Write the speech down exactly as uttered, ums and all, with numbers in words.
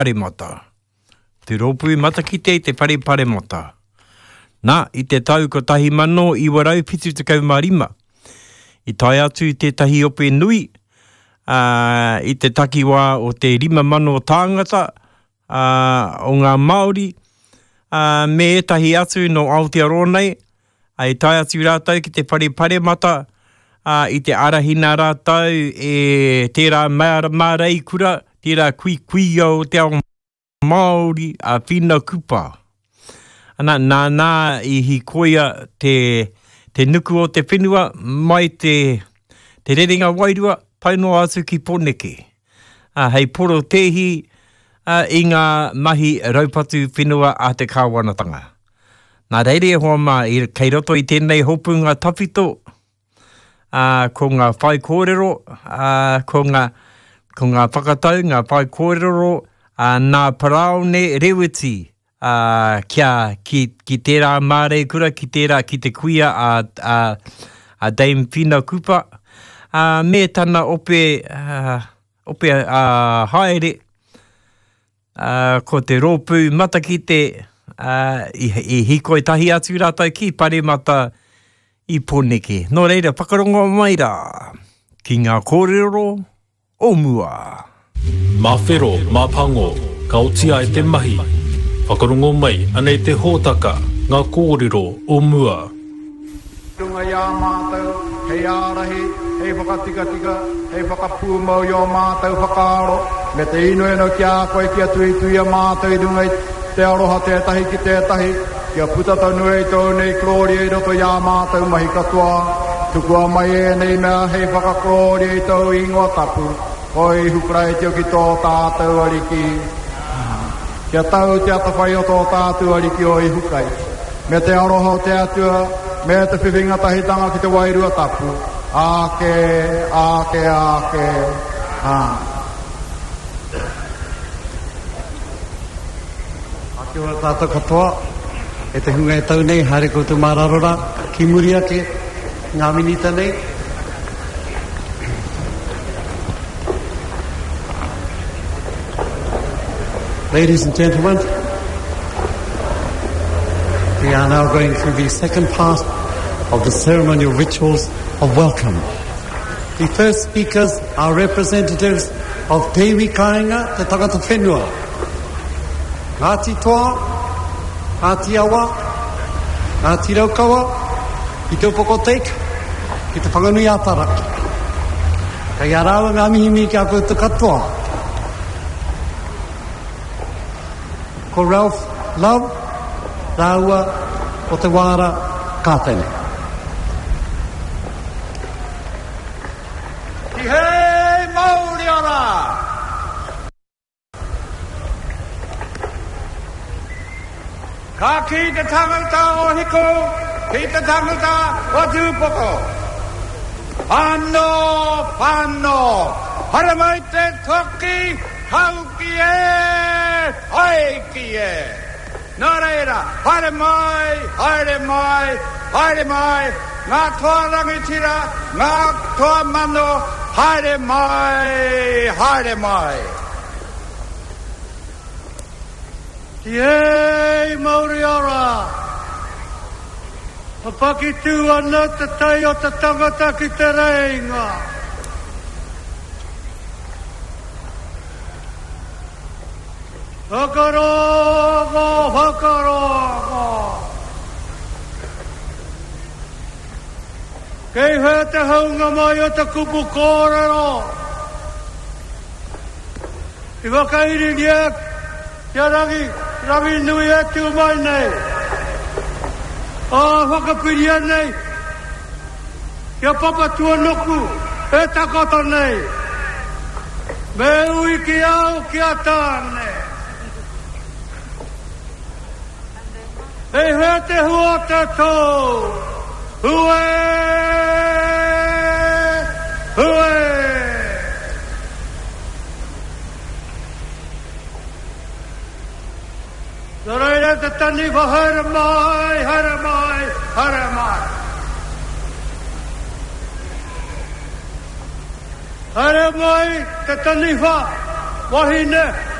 mata. Te rōpui mata ki te te pare pare mata. Nā, i te tau ko tahi mano i warau pitu te kaumarima. I tai atu i te tahi ope nui, uh, i te takiwā o te rima mano tāngata, uh, o ngā Māori, uh, me e tahi atu no Aotearoa nei, uh, i tai atu rātau ki te pare pare mata, uh, i te arahina rātau e tērā mārei kura, tērā kui kui o te ao Māori a whina kupa. Ana, nā nā i hi koia te, te nuku o te whenua mai te, te rerenga wairua taino atu ki Poneke. Uh, hei poro tehi uh, i ngā mahi raupatu whenua a te kāwanatanga. Nā reire hoa mā i kei roto i tēnei hopu ngā tawhito, uh, ko ngā whai kōrero, uh, ko ngā ko ngā whakatau, ngā whai kōrero, uh, nā parao ne rewiti, uh, kia, ki, ki tērā mārei kura, ki tērā, ki te kuia a, a, a Dame Whina Kupa, uh, me tana ope, uh, ope uh, haere, uh, ko te rōpū mata ki te, uh, i, i hikoi tahi atu rātau ki pare mata i Poneke. Nō reira, whakarongo mai rā, ki ngā kōrero, o mua. Mā whero, mā pango, ka otia e te mahi. Whakarongo mai, anei te hōtaka, ngā kōrero, o mua. Tunga ia mātou, hei ārahi, hei whakatika-tika, hei whakapūmau i o mātou whakaaro, me te ino eno kia koe kia tui tui a mātou i dunga te aroha tētahi ki tētahi, kia putata nui tō nei klori e roto ia mātou mahi katoa, tukua mai e nei mea hei whakaklori e tō ingoa tapu, koi hukrai teo ki tō tātou ariki. Kia tau te atawhai o tō tātou ariki o i hukai. Me te aroha o te atua, me te whiwhinga tahitanga ki te wairua tapu. Ake, ake, ake. Ah. Ake ora tātou katoa, e te hunga e tau nei, haere koutou mararora, ki muri ake, ngā minita nei. Ladies and gentlemen, we are now going through the second part of the ceremonial rituals of welcome. The first speakers are representatives of Te Iwi Kāinga, te tangata whenua. Ngāti Toa, Ngāti Awa, Ngāti Raukawa, i te upoko teik, ki te whanganui atara. Kei arawa ngā mihimi ki a koutou katoa. Ko Ralph Love, Rāua o te wāra kātene. Ki hei Māori ora! Ka ki te tangata o hiko, ki te tangata o tūpoko. Whāno, whāno, hara mai te toki, hau ki e, hoi ki e. Nō reira, haere mai, haere mai, haere mai, ngā toa rangitira, ngā toa mano, haere mai, haere mai. Ki hei Māori ora, papaki tū ana te tai o te tangata ki te reinga. Whakarongo, whakarongo. Kei hea te haunga mai o te kupu kōrero. I whakairi nia, kia rangi, rangi nui atu mai nei. A whakapiri nei. Kia papa tua noku, e takata nei. Me ui ki au kia tāne. Hei hea te hua te tō, hue, hue. Nō reira te tani wa haere mai, haere mai, haere mai. Haere mai te tani wa wahine,